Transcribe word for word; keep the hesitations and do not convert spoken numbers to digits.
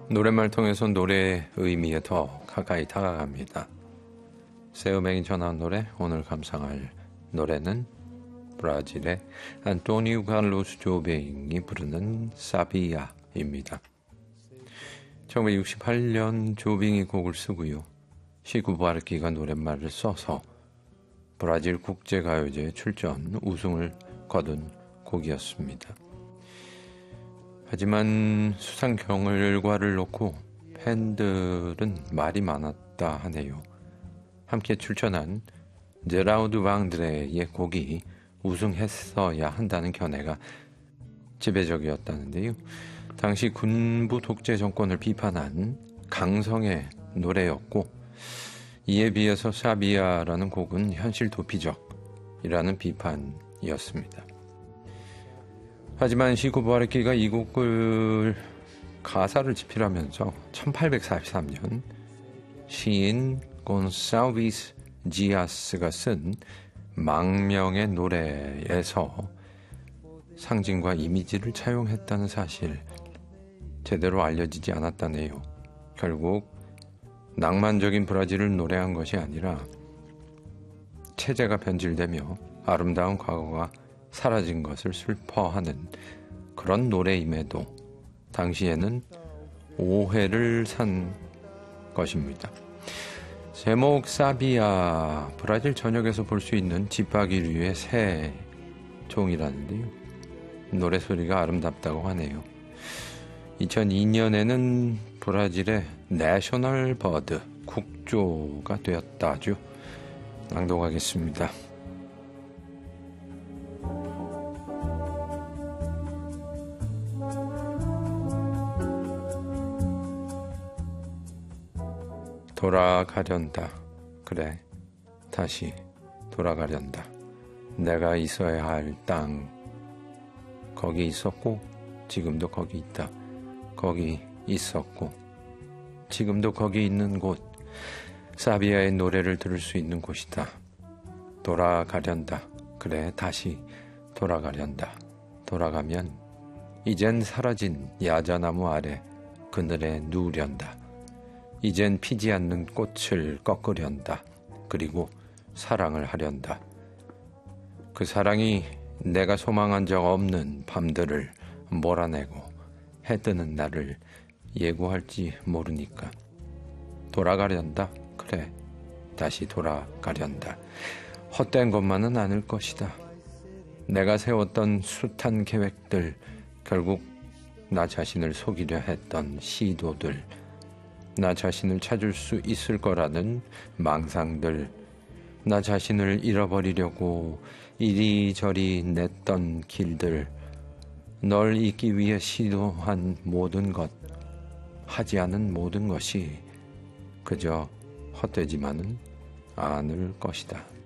노랫말 통해서 노래의 의미에 더 가까이 다가갑니다. 세우맹이 전한 노래, 오늘 감상할 노래는 브라질의 안토니오 칼로스 조뱅이 부르는 사비야입니다. 천구백육십팔 년 조뱅이 곡을 쓰고요. 시구 부아르키가 노랫말을 써서 브라질 국제가요제 출전 우승을 거둔 곡이었습니다. 하지만 수상 결과를 놓고 팬들은 말이 많았다 하네요. 함께 출전한 제라우드 방드레의 곡이 우승했어야 한다는 견해가 지배적이었다는데요. 당시 군부 독재 정권을 비판한 강성의 노래였고, 이에 비해서 사비야라는 곡은 현실 도피적이라는 비판이었습니다. 하지만 시구 부아르키가 이 곡을 가사를 집필하면서 천팔백사십삼 년 시인 곤살비스 지아스가 쓴 망명의 노래에서 상징과 이미지를 차용했다는 사실 제대로 알려지지 않았다네요. 결국 낭만적인 브라질을 노래한 것이 아니라 체제가 변질되며 아름다운 과거가 사라진 것을 슬퍼하는 그런 노래임에도 당시에는 오해를 산 것입니다. 제목 사비야, 브라질 전역에서 볼 수 있는 집박이류의 새 종이라는데요. 노래소리가 아름답다고 하네요. 이천이 년에는 브라질의 내셔널 버드, 국조가 되었다죠. 낭독하겠습니다. 돌아가련다. 그래, 다시 돌아가련다. 내가 있어야 할 땅, 거기 있었고 지금도 거기 있다. 거기 있었고 지금도 거기 있는 곳, 사비야의 노래를 들을 수 있는 곳이다. 돌아가련다. 그래, 다시 돌아가련다. 돌아가면 이젠 사라진 야자나무 아래 그늘에 누우련다. 이젠 피지 않는 꽃을 꺾으련다. 그리고 사랑을 하련다. 그 사랑이 내가 소망한 적 없는 밤들을 몰아내고 해 뜨는 날을 예고할지 모르니까. 돌아가련다. 그래, 다시 돌아가련다. 헛된 것만은 아닐 것이다. 내가 세웠던 숱한 계획들, 결국 나 자신을 속이려 했던 시도들, 나 자신을 찾을 수 있을 거라는 망상들, 나 자신을 잃어버리려고 이리저리 냈던 길들, 널 잊기 위해 시도한 모든 것, 하지 않은 모든 것이 그저 헛되지만은 않을 것이다.